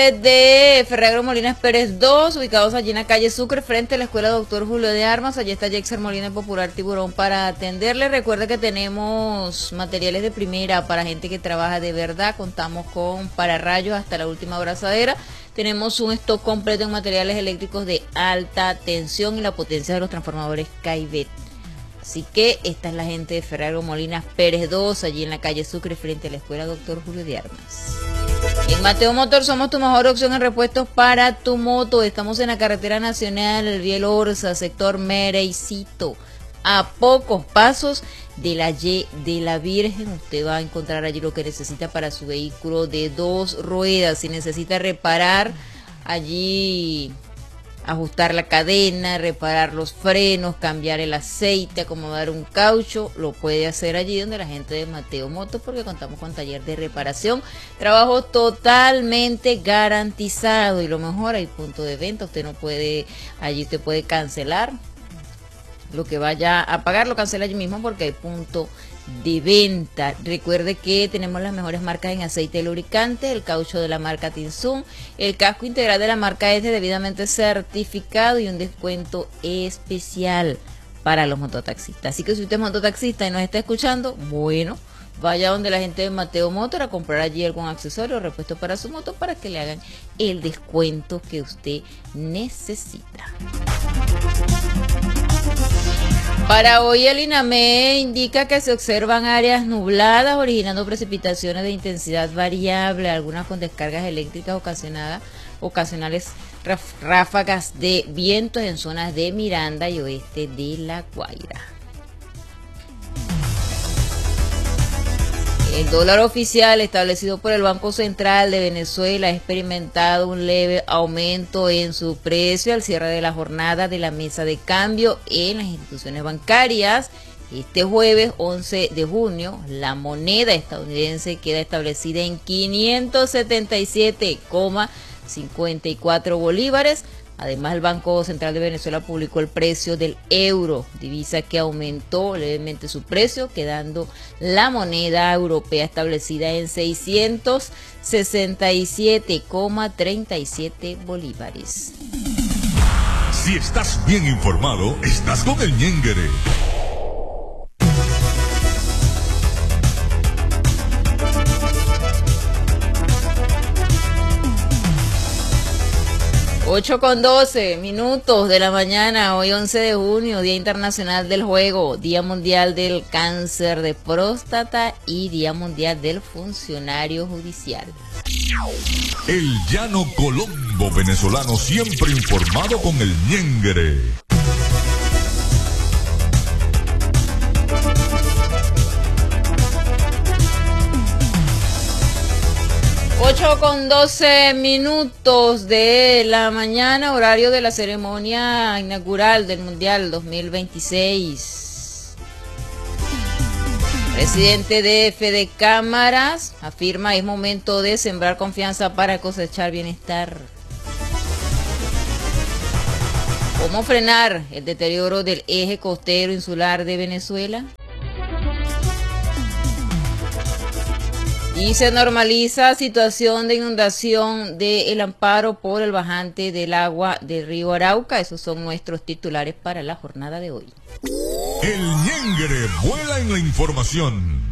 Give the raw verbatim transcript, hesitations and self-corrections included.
De Ferragro Molinas Pérez dos, ubicados allí en la calle Sucre, frente a la escuela Doctor Julio de Armas. Allí está Jexer Molina Popular Tiburón para atenderle. Recuerde que tenemos materiales de primera para gente que trabaja de verdad. Contamos con pararrayos hasta la última abrazadera. Tenemos un stock completo en materiales eléctricos de alta tensión y la potencia de los transformadores Caibet. Así que esta es la gente de Ferragro Molinas Pérez dos, allí en la calle Sucre, frente a la escuela Doctor Julio de Armas. En Mateo Motor somos tu mejor opción en repuestos para tu moto. Estamos en la carretera nacional, el Biel Orza, sector Merecito, a pocos pasos de la Y de la Virgen. Usted va a encontrar allí lo que necesita para su vehículo de dos ruedas. Si necesita reparar allí, ajustar la cadena, reparar los frenos, cambiar el aceite, acomodar un caucho, lo puede hacer allí donde la gente de Mateo Motos, porque contamos con taller de reparación, trabajo totalmente garantizado y lo mejor, hay punto de venta. Usted no puede, allí usted puede cancelar lo que vaya a pagar, lo cancela allí mismo porque hay punto de venta. Recuerde que tenemos las mejores marcas en aceite de lubricante, el caucho de la marca Tinsun, el casco integral de la marca S debidamente certificado y un descuento especial para los mototaxistas. Así que si usted es mototaxista y nos está escuchando, bueno, vaya donde la gente de Mateo Motor a comprar allí algún accesorio o repuesto para su moto para que le hagan el descuento que usted necesita. Para hoy el INAME indica que se observan áreas nubladas originando precipitaciones de intensidad variable, algunas con descargas eléctricas ocasionadas, ocasionales ráfagas de vientos en zonas de Miranda y oeste de La Guaira. El dólar oficial establecido por el Banco Central de Venezuela ha experimentado un leve aumento en su precio al cierre de la jornada de la mesa de cambio en las instituciones bancarias. Este jueves once de junio, la moneda estadounidense queda establecida en quinientos setenta y siete coma cincuenta y cuatro bolívares. Además, el Banco Central de Venezuela publicó el precio del euro, divisa que aumentó levemente su precio, quedando la moneda europea establecida en seiscientos sesenta y siete coma treinta y siete bolívares. Si estás bien informado, estás con el Ñenguere. ocho con doce minutos de la mañana, hoy once de junio, Día Internacional del Juego, Día Mundial del Cáncer de Próstata y Día Mundial del Funcionario Judicial. El llano Colombo venezolano, siempre informado con el Ñenguere. ocho con doce minutos de la mañana, horario de la ceremonia inaugural del Mundial dos mil veintiséis. Presidente de Fede Cámaras afirma es momento de sembrar confianza para cosechar bienestar. ¿Cómo frenar el deterioro del eje costero insular de Venezuela? Y se normaliza situación de inundación del Amparo por el bajante del agua del río Arauca. Esos son nuestros titulares para la jornada de hoy. El Ñenguere vuela en la información.